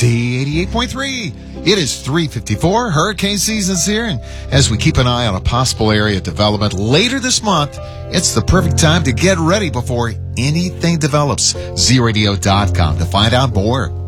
Z88.3. It is 3:54. Hurricane season's here, and as we keep an eye on a possible area development later this month, it's the perfect time to get ready before anything develops. ZRadio.com to find out more.